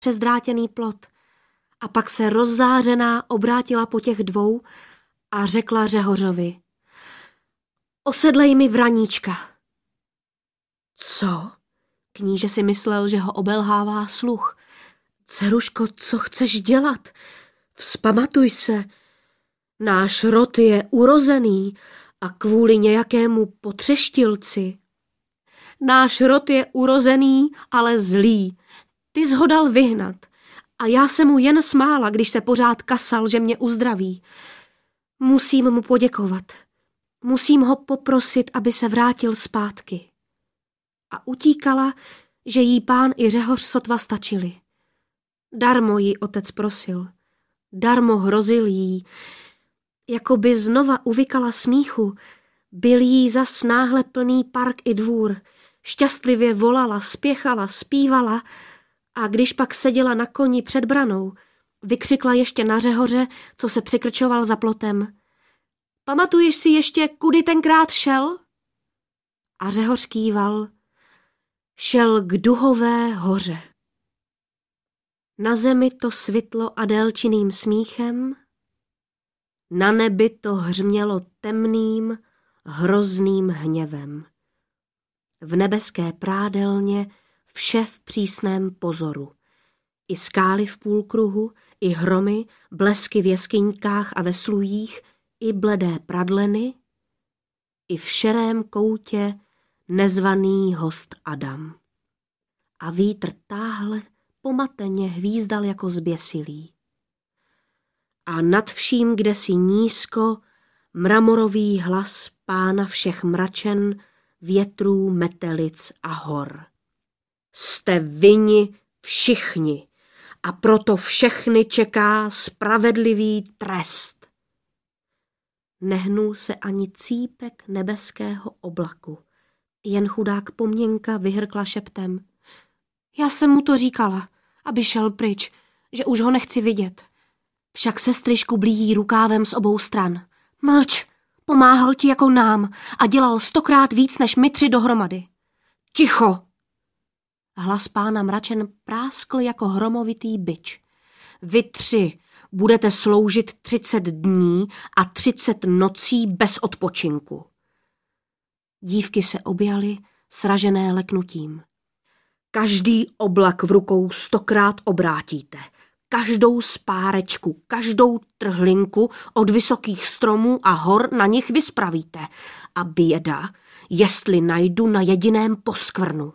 přes drátěný plot a pak se rozzářená obrátila po těch dvou a řekla Řehořovi: Osedlej mi vraníčka. Co? Kníže si myslel, že ho obelhává sluch. Dceruško, co chceš dělat? Vzpamatuj se. Náš rod je urozený a kvůli nějakému potřeštilci. Náš rod je urozený, ale zlý. Ty jsi ho dal vyhnat a já jsem mu jen smála, když se pořád kasal, že mě uzdraví. Musím mu poděkovat. Musím ho poprosit, aby se vrátil zpátky. A utíkala, že jí pán i Řehoř sotva stačili. Darmo jí otec prosil. Darmo hrozil jí. Jakoby znova uvykala smíchu, byl jí zas náhle plný park i dvůr. Šťastlivě volala, spěchala, zpívala a když pak seděla na koni před branou, vykřikla ještě na Řehoře, co se přikrčoval za plotem: Pamatuješ si ještě, kudy tenkrát šel? A Řehoř kýval: Šel k Duhové hoře. Na zemi to svitlo Adélčiným smíchem, na nebi to hřmělo temným, hrozným hněvem. V nebeské prádelně vše v přísném pozoru. I skály v půlkruhu, i hromy, blesky v jeskyňkách a ve slujích, i bledé pradleny, i v šerém koutě nezvaný host Adam. A vítr táhle pomateně hvízdal jako zběsilý. A nad vším kdesi nízko mramorový hlas pána všech mračen, větrů, metelic a hor. Jste vinni všichni a proto všechny čeká spravedlivý trest. Nehnul se ani cípek nebeského oblaku. Jen chudák Pomněnka vyhrkla šeptem: Já jsem mu to říkala, aby šel pryč, že už ho nechci vidět. Však sestry škublí rukávem z obou stran. Mlč, pomáhal ti jako nám a dělal 100krát víc než my 3 dohromady. Ticho! Hlas pána mračen práskl jako hromovitý bič. Vy 3 budete sloužit 30 dní a 30 nocí bez odpočinku. Dívky se objaly, sražené leknutím. Každý oblak v rukou 100krát obrátíte. Každou spárečku, každou trhlinku od vysokých stromů a hor na nich vyspravíte. A běda, jestli najdu na jediném poskvrnu.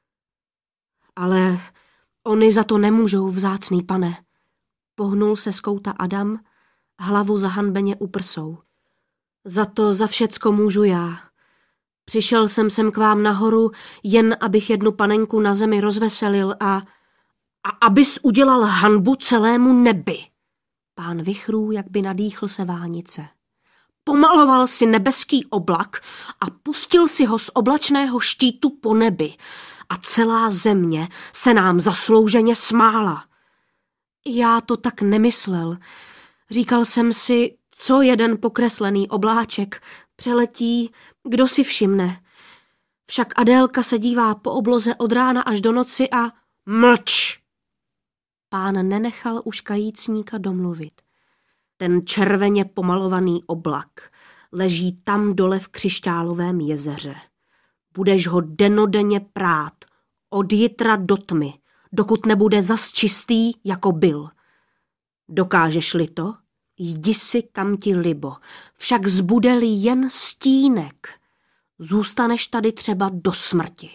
Ale oni za to nemůžou, vzácný pane. Pohnul se z kouta Adam, hlavu zahanbeně uprsou. Za všecko můžu já. Přišel jsem sem k vám nahoru, jen abych jednu panenku na zemi rozveselil a abys udělal hanbu celému nebi. Pán vichrů, jak by nadýchl se vánice. Pomaloval si nebeský oblak a pustil si ho z oblačného štítu po nebi a celá země se nám zaslouženě smála. Já to tak nemyslel. Říkal jsem si, co jeden pokreslený obláček přeletí, kdo si všimne. Však Adélka se dívá po obloze od rána až do noci a mlč! Pán nenechal už kajícníka domluvit. Ten červeně pomalovaný oblak leží tam dole v křišťálovém jezeře. Budeš ho denodenně prát, od jitra do tmy, dokud nebude zas čistý, jako byl. Dokážeš-li to? Jdi si, kam ti libo, však zbude-li jen stínek. Zůstaneš tady třeba do smrti.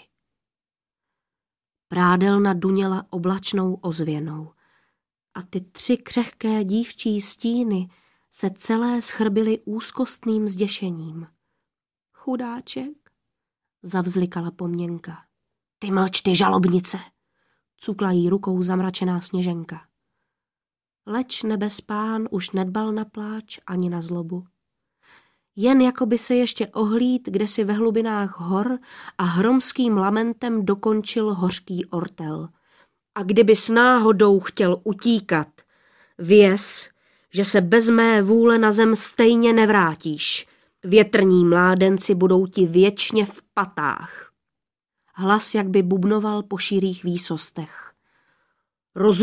Prádelna duněla oblačnou ozvěnou a ty 3 křehké dívčí stíny se celé schrbily úzkostným zděšením. Chudáček, zavzlikala Pomněnka. Ty mlč, ty žalobnice, cukla jí rukou zamračená Sněženka. Leč nebes pán už nedbal na pláč ani na zlobu. Jen jako by se ještě ohlíd kdesi ve hlubinách hor a hromským lamentem dokončil hořký ortel. A kdyby s náhodou chtěl utíkat, věz, že se bez mé vůle na zem stejně nevrátíš. Větrní mládenci budou ti věčně v patách. Hlas jak by bubnoval po širých výsostech. Rozumíš?